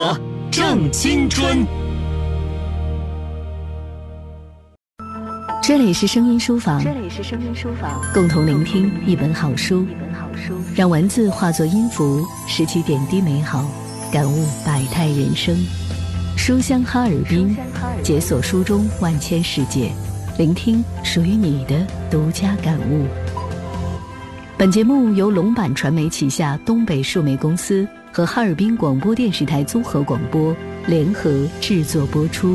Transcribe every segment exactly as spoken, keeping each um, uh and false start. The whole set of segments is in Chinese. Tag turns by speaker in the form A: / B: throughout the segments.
A: 正青春。
B: 这里是声音书房，
C: 这里是声音书房，
B: 共同聆听一本好书，
C: 一本好书，
B: 让文字化作音符，拾起点滴美好，感悟百态人生。书香哈尔滨，解锁书中万千世界，聆听属于你的独家感悟。本节目由龙版传媒旗下东北数媒公司和哈尔滨广播电视台综合广播联合制作播出。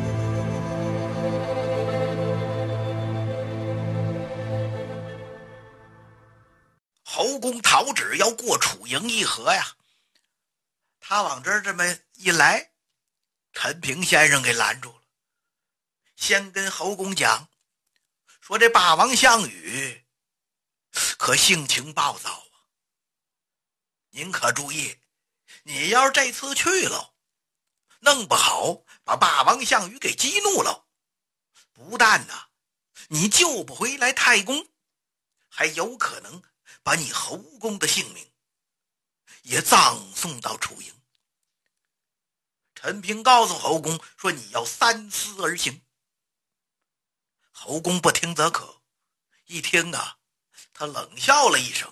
D: 侯公讨旨要过楚营一河呀，他往这儿这么一来，陈平先生给拦住了，先跟侯公讲说，这霸王项羽可性情暴躁啊，您可注意，你要是这次去了，弄不好把霸王项羽给激怒了，不但呢你救不回来太公，还有可能把你侯公的性命也葬送到楚营。陈平告诉侯公说，你要三思而行。侯公不听则可，一听啊，他冷笑了一声，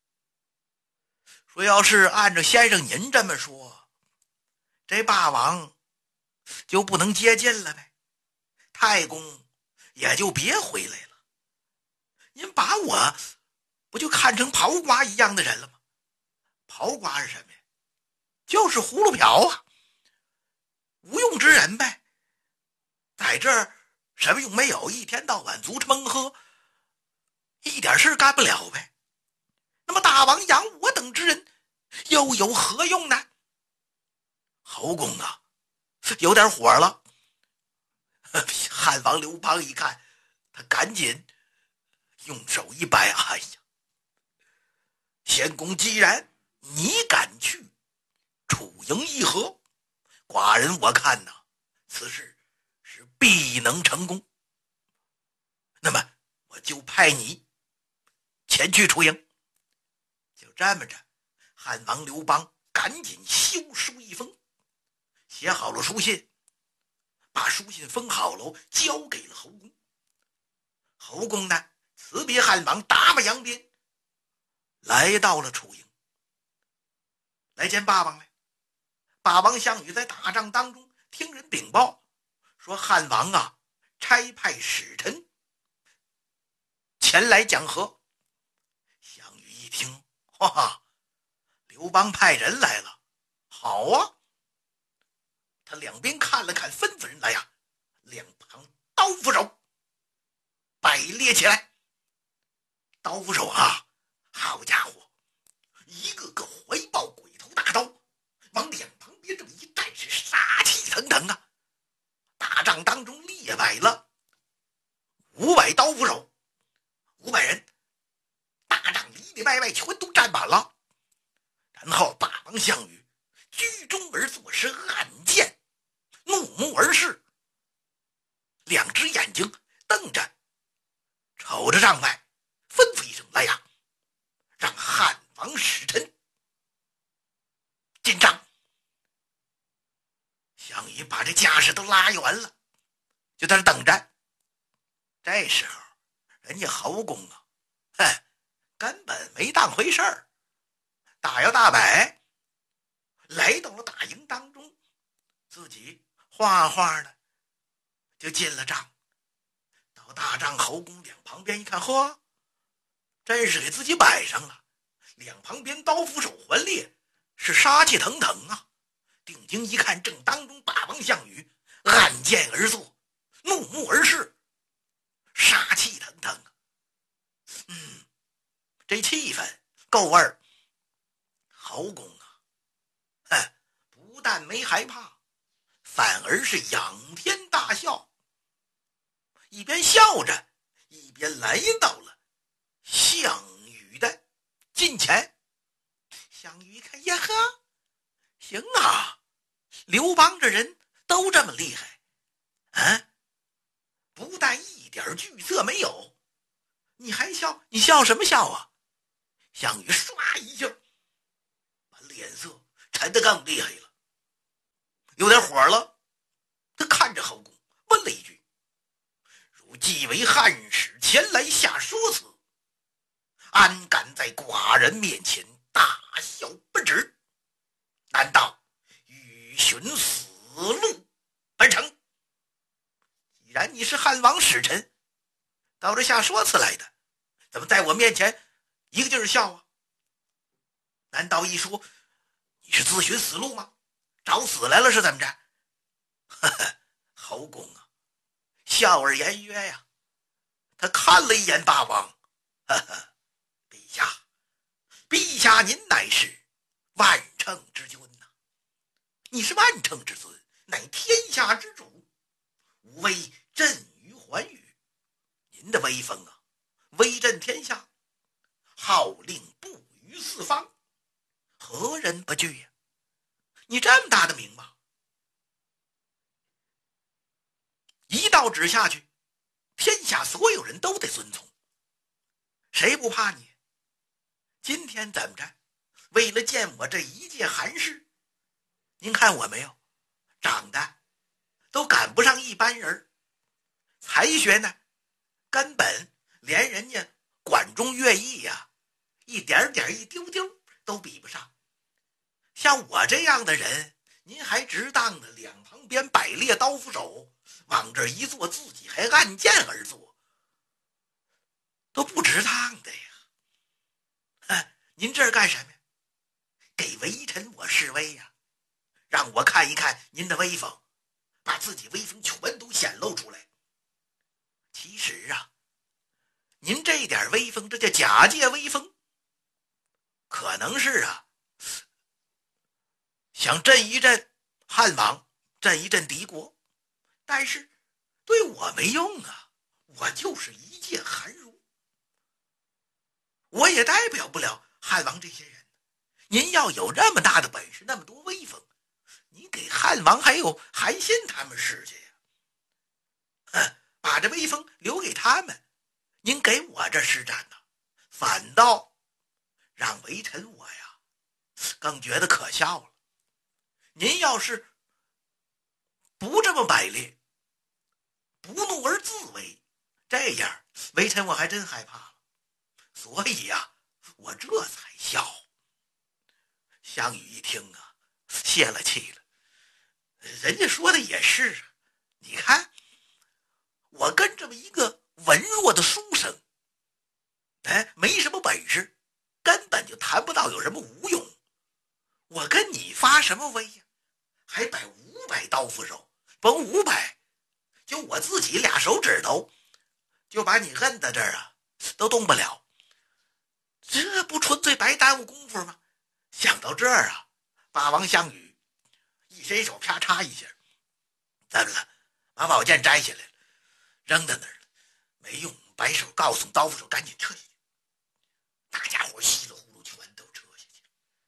D: 说要是按照先生您这么说，这霸王就不能接近了呗，太公也就别回来了，您把我不就看成刨瓜一样的人了吗？刨瓜是什么呀？就是葫芦瓢啊，无用之人呗，在这儿什么用没有，一天到晚足吃闷喝，一点事干不了呗。那么大王养我等之人又有何用呢？侯公啊有点火了。汉王刘邦一看，他赶紧用手一摆，哎呀，先公既然你敢去楚营议和，寡人我看呐，此事是必能成功。那么我就派你前去楚营。就这么着，汉王刘邦赶紧修书一封，写好了书信，把书信封好了，交给了侯公。侯公呢辞别汉王，打马扬鞭，来到了楚营，来见霸王来。霸王项羽在打仗当中听人禀报说，汉王啊差派使臣前来讲和。项羽一听，哇，刘邦派人来了，好啊。他两边看了看，吩咐人来呀，两旁刀斧手摆列起来。刀斧手啊，好家伙，一个个怀抱鬼头大刀，往两旁边这么一站，是杀气腾腾啊。打仗当中列摆了五百刀斧手，五百人，大仗里里外外全都站满了。然后霸王项羽居中而坐，是暗箭，怒目而视，两只眼睛瞪着，瞅着帐外，吩咐一声，来呀，让汉王使臣进帐。项羽把这架势都拉远了，就在那等着。这时候人家侯公啊，哼，根本没当回事儿，大摇大摆来到了大营当中，自己画画的就进了帐。到大帐侯公两旁边一看，嚯，真是给自己摆上了，两旁边刀斧手环列，是杀气腾腾啊。定睛一看，正当中霸王项羽按剑而坐，怒目而视，杀气腾腾啊。嗯，这气氛够味儿。侯公啊，哼，不但没害怕，反而是仰天大笑，一边笑着一边来到了项羽的近前。项羽一看，呀呵，行啊，刘邦这人都这么厉害啊，不但一点惧色没有，你还笑？你笑什么笑啊？项羽唰一下把脸色沉得更厉害了。 前来下说辞，安敢在寡人面前大笑不止？难道欲寻死路而成？既然你是汉王使臣，到这下说辞来的，怎么在我面前一个劲儿笑啊？难道一说你是自寻死路吗？找死来了是怎么着？呵呵，侯公啊，笑而言曰呀。他看了一眼霸王，呵呵，陛下，陛下您乃是万乘之君呐、啊，你是万乘之尊，乃天下之主，吾威震于寰宇，您的威风啊，威震天下，号令布于四方，何人不惧呀、啊？你这么大的名望，一道旨下去，天下所有人都得遵从，谁不怕你？今天怎么着？为了见我这一介寒士，您看我没有，长得都赶不上一般人，才学呢，根本连人家管中乐毅呀、啊，一点点一丢丢都比不上。像我这样的人，您还值当的两旁边摆列刀斧手，往这一坐，自己还按剑而坐，都不值当的呀！啊、您这儿干什么呀？给微臣我示威呀、啊！让我看一看您的威风，把自己威风全都显露出来。其实啊，您这点威风，这叫假借威风，可能是啊，想震一震汉王，震一震敌国，但是对我没用啊，我就是一介寒儒，我也代表不了汉王这些人。您要有这么大的本事，那么多威风，你给汉王还有韩信他们使去呀、啊？把这威风留给他们，您给我这施展呢，反倒让微臣我呀更觉得可笑了。您要是不这么摆列，不怒而自威，这样微臣我还真害怕了。所以呀、啊，我这才笑。项羽一听啊，泄了气了。人家说的也是啊，你看我跟这么一个文弱的书生，哎，没什么本事，根本就谈不到有什么无用。我跟你发什么威呀？还摆五百刀斧手，甭五百，就我自己俩手指头，就把你摁在这儿啊，都动不了。这不纯粹白耽误功夫吗？想到这儿啊，霸王项羽一伸手，啪嚓一下，怎么了？把宝剑摘下来了，扔在那儿了，没用，摆手告诉刀斧手赶紧撤下去。大家伙稀里呼噜全都撤下去了。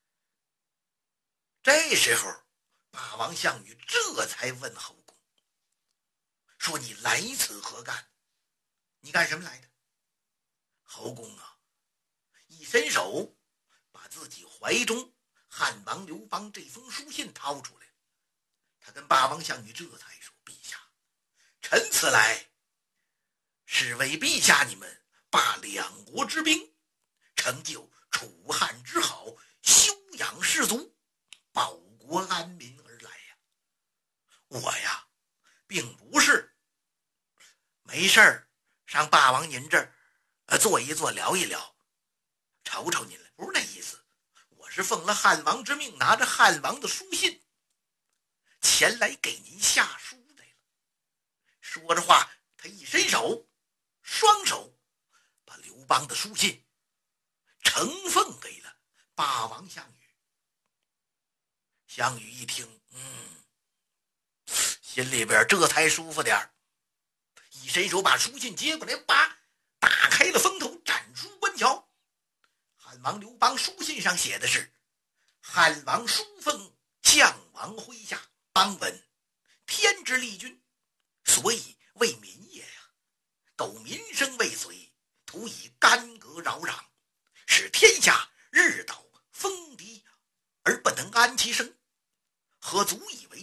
D: 这时候霸王项羽这才问侯公，说你来此何干？你干什么来的？侯公啊，一伸手把自己怀中汉王刘邦这封书信掏出来，他跟霸王项羽这才说，陛下，臣此来是为陛下你们罢两国之兵，成就楚汉之好，休养士卒，保国安民而来呀。我呀并不是没事儿上霸王您这儿呃坐一坐聊一聊，瞅瞅您来，不是那意思。我是奉了汉王之命，拿着汉王的书信前来给您下书来了。说着话，他一伸手，双手把刘邦的书信呈奉给了霸王项羽。项羽一听，嗯，心里边这才舒服点儿，一伸手把书信接过来，叭，打开了封头，展书观瞧。汉王刘邦书信上写的是：汉王书奉项王麾下，邦闻天之利君，所以为民也呀。苟民生未遂，徒以干戈扰攘，使天下日倒风低而不能安其生，何足以为